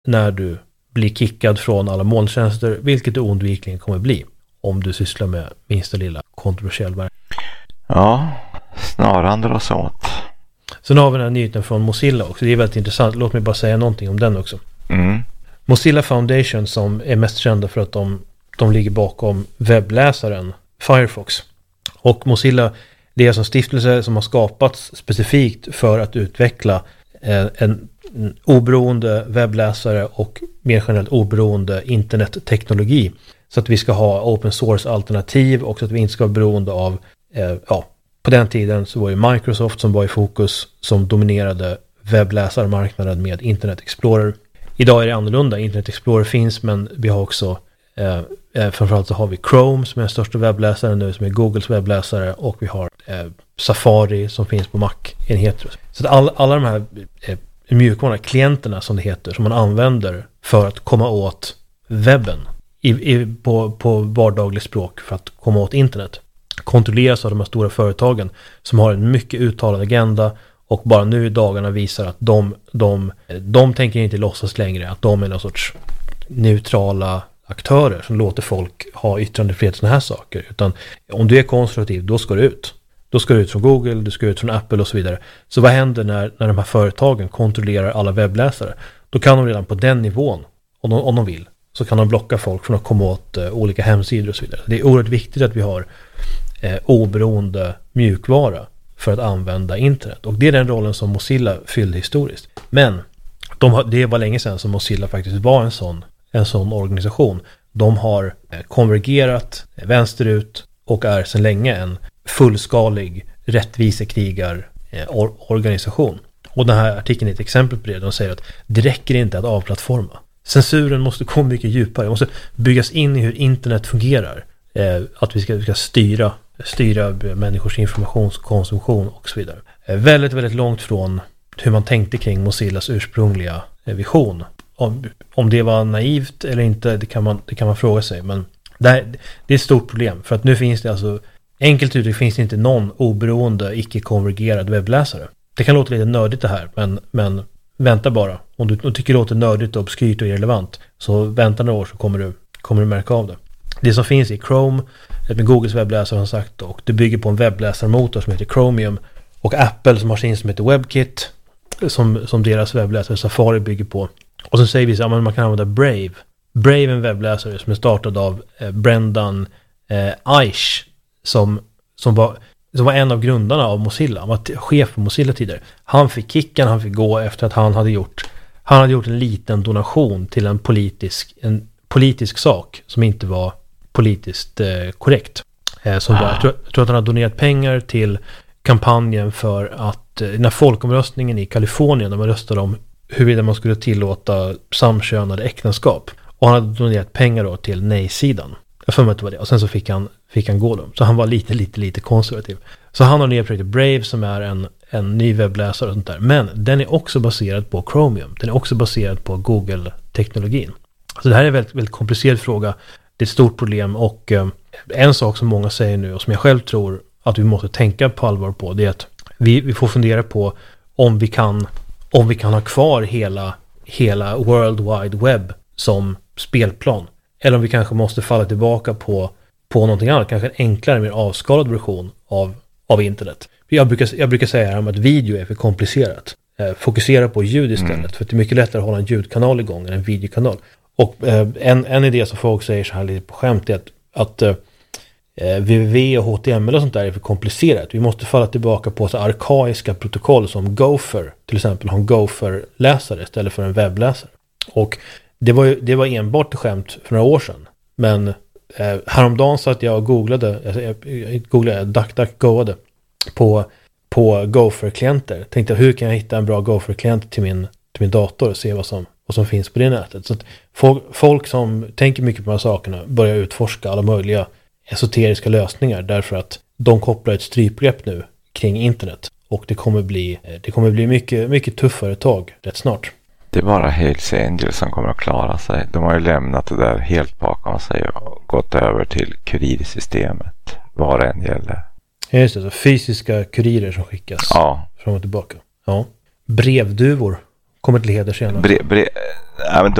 när du blir kickad från alla molntjänster, vilket det oundvikligen kommer bli om du sysslar med minsta lilla kontroversiell verk. Ja, snaran dras åt. Sen har vi den här nyheten från Mozilla också. Det är väldigt intressant. Låt mig bara säga någonting om den också. Mozilla Foundation, som är mest kända för att de ligger bakom webbläsaren Firefox. Och Mozilla, det är alltså en stiftelse som har skapats specifikt för att utveckla en oberoende webbläsare och mer generellt oberoende internetteknologi. Så att vi ska ha open source alternativ och så att vi inte ska vara beroende av, på den tiden så var det Microsoft som var i fokus, som dominerade webbläsarmarknaden med Internet Explorer. Idag är det annorlunda. Internet Explorer finns, men vi har också framförallt så har vi Chrome som är den största webbläsaren nu, som är Googles webbläsare, och vi har Safari som finns på Mac-enheter. Så att alla de här mjukvara klienterna som det heter, som man använder för att komma åt webben på vardagligt språk, för att komma åt internet, kontrolleras av de här stora företagen som har en mycket uttalad agenda, och bara nu i dagarna visar att de tänker inte låtsas längre att de är någon sorts neutrala aktörer som låter folk ha yttrandefrihet och såna här saker, utan om du är konservativ, då ska du ut. Då ska du ut från Google, du ska ut från Apple och så vidare. Så vad händer när de här företagen kontrollerar alla webbläsare? Då kan de redan på den nivån, om de vill, så kan de blocka folk från att komma åt olika hemsidor och så vidare. Det är oerhört viktigt att vi har oberoende mjukvara för att använda internet. Och det är den rollen som Mozilla fyllde historiskt. Men det var länge sedan som Mozilla faktiskt var en sån organisation. De har konvergerat vänsterut och är sedan länge en fullskalig rättvisekrigarorganisation. Och den här artikeln är ett exempel på det. De säger att det räcker inte att avplattforma. Censuren måste komma mycket djupare. Det måste byggas in i hur internet fungerar. Att vi ska styra människors informationskonsumtion och så vidare. Väldigt, väldigt långt från hur man tänkte kring Mozillas ursprungliga vision. Om det var naivt eller inte, det kan man fråga sig. Men det är ett stort problem. För att nu finns det alltså, enkelt uttryckt, finns det inte någon oberoende, icke-konvergerad webbläsare. Det kan låta lite nördigt det här, men vänta bara. Om du tycker det låter nördigt, obskyrt och irrelevant, så vänta några år så kommer du märka av det. Det som finns i Chrome, med Googles webbläsare har sagt, och det bygger på en webbläsarmotor som heter Chromium, och Apple som har sin som heter WebKit, som deras webbläsare Safari bygger på. Och så säger vi så att man kan använda Brave. Brave är en webbläsare som är startad av Brendan Eich, som var en av grundarna av Mozilla. Han var chef för Mozilla tidigare. Han fick kicken, han fick gå efter att han hade gjort en liten donation till en politisk sak som inte var politiskt korrekt. Jag tror att han har donerat pengar till kampanjen för att när folkomröstningen i Kalifornien, där man röstade om huruvida man skulle tillåta samkönade äktenskap, och han hade donerat pengar då till nej-sidan. Jag får mig att det var det. Och sen så fick han gå dem. Så han var lite konservativ. Så han har nya projektet Brave, som är en ny webbläsare och sånt där. Men den är också baserad på Chromium. Den är också baserad på Google-teknologin. Så det här är en väldigt, väldigt komplicerad fråga. Det är ett stort problem, och en sak som många säger nu, och som jag själv tror att vi måste tänka på allvar på, det är att vi får fundera på om vi kan ha kvar hela World Wide Web som spelplan. Eller om vi kanske måste falla tillbaka på någonting annat, kanske en enklare, mer avskalad version av internet. Jag brukar säga här om att video är för komplicerat. Fokusera på ljud istället, för det är mycket lättare att hålla en ljudkanal igång än en videokanal. Och en idé som folk säger så här lite på skämt är att www och HTML och sånt där är för komplicerat. Vi måste falla tillbaka på så arkaiska protokoll som Gopher, till exempel ha en Gopher-läsare istället för en webbläsare. Och det var enbart ett skämt för några år sedan. Men häromdagen så att jag googlade DuckDuckGoade på Gopher-klienter. Tänkte hur kan jag hitta en bra Gopher-klient till min dator och se vad som finns på det nätet. Så att folk som tänker mycket på de här sakerna börjar utforska alla möjliga esoteriska lösningar, därför att de kopplar ett strypgrepp nu kring internet, och det kommer bli mycket, mycket tuffare tag rätt snart. Det är bara Hells Angels som kommer att klara sig. De har ju lämnat det där helt bakom sig och gått över till kurirsystemet, vad det än gäller. Just det, så fysiska kurirer som skickas fram och tillbaka. Ja. Brevduvor kommer till heders igen. Ja, men